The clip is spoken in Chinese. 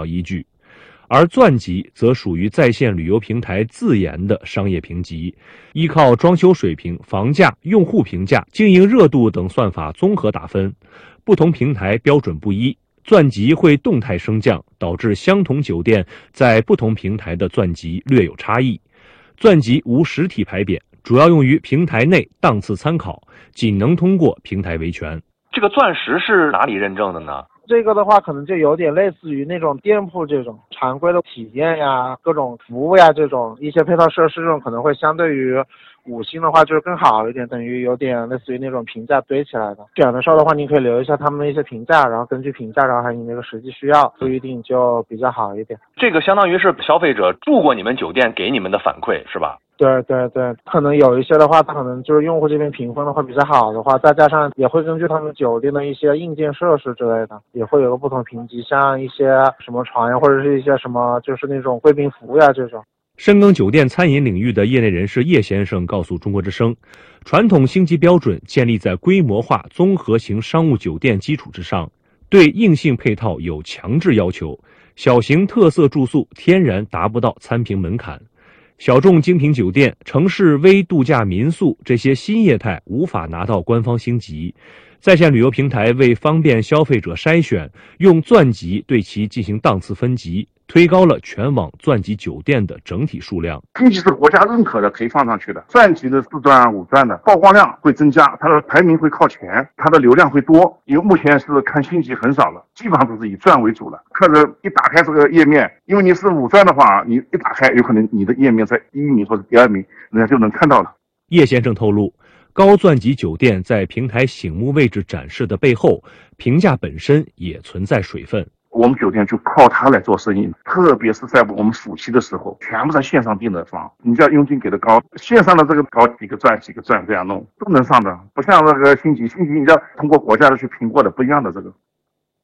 要依据。而钻级则属于在线旅游平台自研的商业评级，依靠装修水平、房价、用户评价、经营热度等算法综合打分，不同平台标准不一，钻级会动态升降，导致相同酒店在不同平台的钻级略有差异。钻级无实体牌匾，主要用于平台内档次参考，仅能通过平台维权。 这个钻石是哪里认证的呢？ 这个的话，可能就有点类似于那种店铺这种常规的体验呀、各种服务呀这种一些配套设施，这种可能会相对于5星的话就是更好一点，等于有点类似于那种评价堆起来的。选的时候的话，你可以留一下他们的一些评价，然后根据评价，然后还有你那个实际需要不一定就比较好一点。 这个相当于是消费者住过你们酒店给你们的反馈是吧？ 对对对，可能有一些的话，它可能就是用户这边评分的话比较好的话，再加上也会根据他们酒店的一些硬件设施之类的，也会有个不同评级，像一些什么床呀，或者是一些什么就是那种贵宾服呀这种。 深耕酒店餐饮领域的业内人士叶先生告诉中国之声，传统星级标准建立在规模化综合型商务酒店基础之上，对硬性配套有强制要求，小型特色住宿天然达不到参评门槛。小众精品酒店、城市微度假民宿这些新业态无法拿到官方星级，在线旅游平台为方便消费者筛选，用钻级对其进行档次分级，推高了全网钻级酒店的整体数量。 星级是国家认可的，可以放上去的。钻级的4钻、5钻的曝光量会增加，它的排名会靠前，它的流量会多。因为目前是看星级很少了，基本上都是以钻为主了。客人一打开这个页面，因为你是5钻的话，你一打开，有可能你的页面在第1名或者第2名，人家就能看到了。 叶先生透露，高钻级酒店在平台醒目位置展示的背后，评价本身也存在水分。 我们酒店就靠它来做生意，特别是在我们暑期的时候，全部在线上订的房，你只要佣金给的高，线上的这个高几个钻这样弄都能上的，不像那个星级你要通过国家的去评过的，不一样的这个。